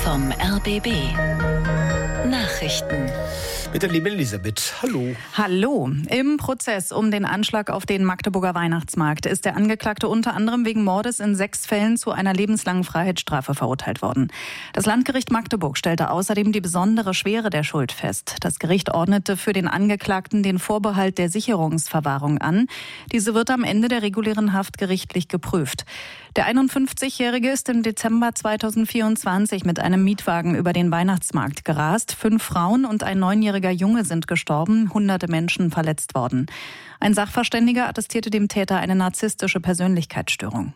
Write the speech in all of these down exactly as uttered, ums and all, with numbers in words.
vom R B B. Nachrichten. Mit der lieben Elisabeth. Hallo. Hallo. Im Prozess um den Anschlag auf den Magdeburger Weihnachtsmarkt ist der Angeklagte unter anderem wegen Mordes in sechs Fällen zu einer lebenslangen Freiheitsstrafe verurteilt worden. Das Landgericht Magdeburg stellte außerdem die besondere Schwere der Schuld fest. Das Gericht ordnete für den Angeklagten den Vorbehalt der Sicherungsverwahrung an. Diese wird am Ende der regulären Haft gerichtlich geprüft. Der einundfünfzigjährige ist im Dezember zweitausendvierundzwanzig mit einem Mietwagen über den Weihnachtsmarkt gerast. Fünf Frauen und ein neunjähriger Junge sind gestorben, hunderte Menschen verletzt worden. Ein Sachverständiger attestierte dem Täter eine narzisstische Persönlichkeitsstörung.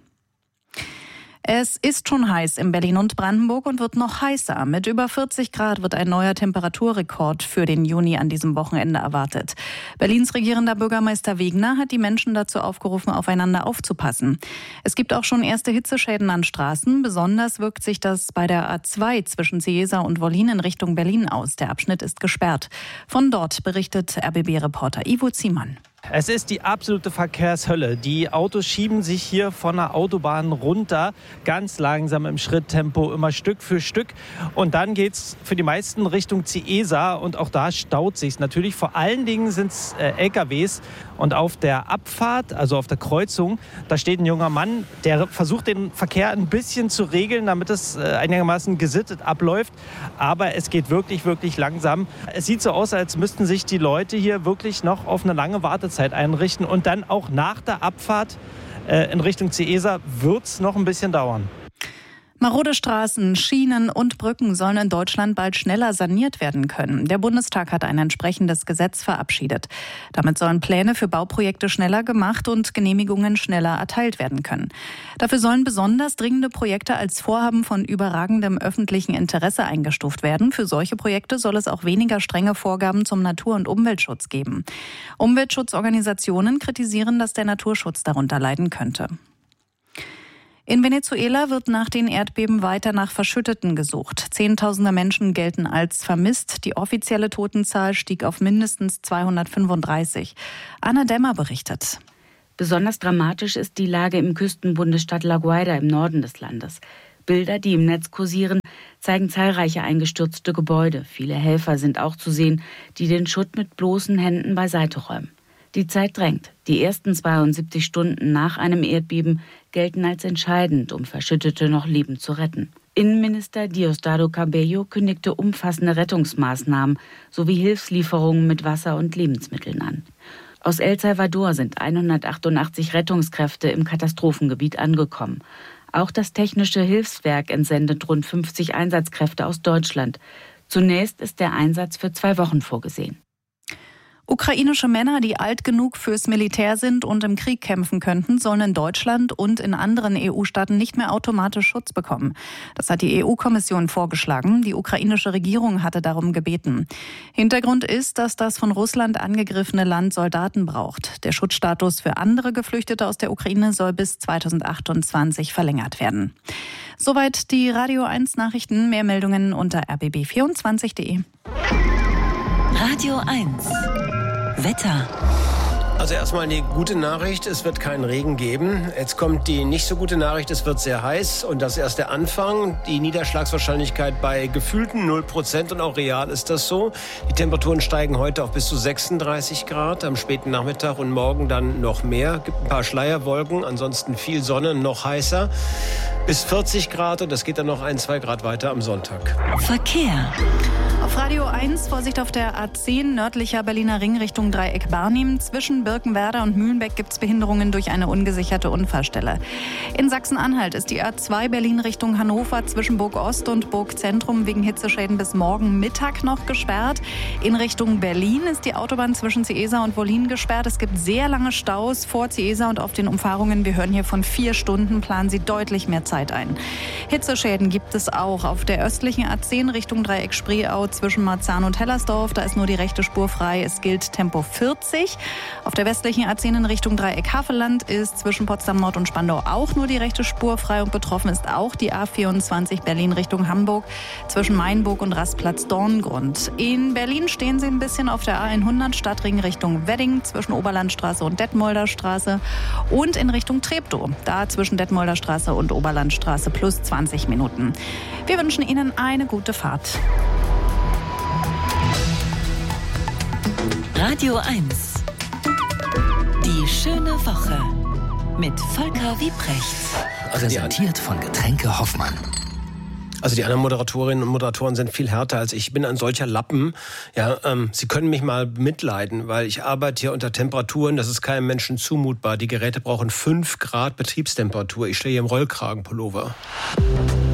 Es ist schon heiß in Berlin und Brandenburg und wird noch heißer. Mit über vierzig Grad wird ein neuer Temperaturrekord für den Juni an diesem Wochenende erwartet. Berlins regierender Bürgermeister Wegner hat die Menschen dazu aufgerufen, aufeinander aufzupassen. Es gibt auch schon erste Hitzeschäden an Straßen. Besonders wirkt sich das bei der A zwei zwischen Cieza und Wollin in Richtung Berlin aus. Der Abschnitt ist gesperrt. Von dort berichtet R B B-Reporter Ivo Ziemann. Es ist die absolute Verkehrshölle. Die Autos schieben sich hier von der Autobahn runter, ganz langsam im Schritttempo, immer Stück für Stück. Und dann geht's für die meisten Richtung Cieza und auch da staut sich's natürlich. Vor allen Dingen sind es äh, L K Ws. Und auf der Abfahrt, also auf der Kreuzung, da steht ein junger Mann, der versucht, den Verkehr ein bisschen zu regeln, damit es äh, einigermaßen gesittet abläuft. Aber es geht wirklich, wirklich langsam. Es sieht so aus, als müssten sich die Leute hier wirklich noch auf eine lange Wartezeit einrichten. Und dann auch nach der Abfahrt äh, in Richtung Cieza wird es noch ein bisschen dauern. Marode Straßen, Schienen und Brücken sollen in Deutschland bald schneller saniert werden können. Der Bundestag hat ein entsprechendes Gesetz verabschiedet. Damit sollen Pläne für Bauprojekte schneller gemacht und Genehmigungen schneller erteilt werden können. Dafür sollen besonders dringende Projekte als Vorhaben von überragendem öffentlichen Interesse eingestuft werden. Für solche Projekte soll es auch weniger strenge Vorgaben zum Natur- und Umweltschutz geben. Umweltschutzorganisationen kritisieren, dass der Naturschutz darunter leiden könnte. In Venezuela wird nach den Erdbeben weiter nach Verschütteten gesucht. Zehntausende Menschen gelten als vermisst. Die offizielle Totenzahl stieg auf mindestens zweihundertfünfunddreißig. Anna Dämmer berichtet. Besonders dramatisch ist die Lage im Küstenbundesstaat La Guaira im Norden des Landes. Bilder, die im Netz kursieren, zeigen zahlreiche eingestürzte Gebäude. Viele Helfer sind auch zu sehen, die den Schutt mit bloßen Händen beiseite räumen. Die Zeit drängt. Die ersten zweiundsiebzig Stunden nach einem Erdbeben gelten als entscheidend, um Verschüttete noch lebend zu retten. Innenminister Diosdado Cabello kündigte umfassende Rettungsmaßnahmen sowie Hilfslieferungen mit Wasser und Lebensmitteln an. Aus El Salvador sind hundertachtundachtzig Rettungskräfte im Katastrophengebiet angekommen. Auch das Technische Hilfswerk entsendet rund fünfzig Einsatzkräfte aus Deutschland. Zunächst ist der Einsatz für zwei Wochen vorgesehen. Ukrainische Männer, die alt genug fürs Militär sind und im Krieg kämpfen könnten, sollen in Deutschland und in anderen E U-Staaten nicht mehr automatisch Schutz bekommen. Das hat die E U-Kommission vorgeschlagen. Die ukrainische Regierung hatte darum gebeten. Hintergrund ist, dass das von Russland angegriffene Land Soldaten braucht. Der Schutzstatus für andere Geflüchtete aus der Ukraine soll bis zweitausendachtundzwanzig verlängert werden. Soweit die Radio eins Nachrichten. Mehr Meldungen unter r b b vierundzwanzig punkt de. Radio eins. Wetter. Also erstmal eine gute Nachricht, es wird keinen Regen geben. Jetzt kommt die nicht so gute Nachricht, es wird sehr heiß und das ist erst der Anfang. Die Niederschlagswahrscheinlichkeit bei gefühlten null Prozent und auch real ist das so. Die Temperaturen steigen heute auf bis zu sechsunddreißig Grad, am späten Nachmittag und morgen dann noch mehr. Gibt ein paar Schleierwolken, ansonsten viel Sonne, noch heißer. Bis vierzig Grad und das geht dann noch ein, zwei Grad weiter am Sonntag. Verkehr. Auf Radio eins, Vorsicht auf der A zehn, nördlicher Berliner Ring Richtung Dreieck Barnim. Zwischen Birkenwerder und Mühlenbeck gibt es Behinderungen durch eine ungesicherte Unfallstelle. In Sachsen-Anhalt ist die A zwei Berlin Richtung Hannover zwischen Burg Ost und Burg Zentrum wegen Hitzeschäden bis morgen Mittag noch gesperrt. In Richtung Berlin ist die Autobahn zwischen Cieza und Wollin gesperrt. Es gibt sehr lange Staus vor Cieza und auf den Umfahrungen. Wir hören hier von vier Stunden, planen Sie deutlich mehr Zeit ein. Hitzeschäden gibt es auch auf der östlichen A zehn Richtung Dreieck Spreeau zwischen Marzahn und Hellersdorf. Da ist nur die rechte Spur frei. Es gilt Tempo vierzig. Auf der westlichen A zehn in Richtung Dreieck Havelland ist zwischen Potsdam Nord und Spandau auch nur die rechte Spur frei. Und betroffen ist auch die A vierundzwanzig Berlin Richtung Hamburg zwischen Mainburg und Rastplatz Dorngrund. In Berlin stehen Sie ein bisschen auf der A hundert Stadtring Richtung Wedding zwischen Oberlandstraße und Detmolder Straße und in Richtung Treptow. Da zwischen Detmolder Straße und Oberlandstraße plus zwanzig Minuten. Wir wünschen Ihnen eine gute Fahrt. Radio eins. Die schöne Woche mit Volker Wiebrecht. Präsentiert von Getränke Hoffmann. Also die anderen Moderatorinnen und Moderatoren sind viel härter als ich. Ich bin ein solcher Lappen. Ja, ähm, Sie können mich mal mitleiden, weil ich arbeite hier unter Temperaturen, das ist keinem Menschen zumutbar. Die Geräte brauchen fünf Grad Betriebstemperatur. Ich stehe hier im Rollkragenpullover.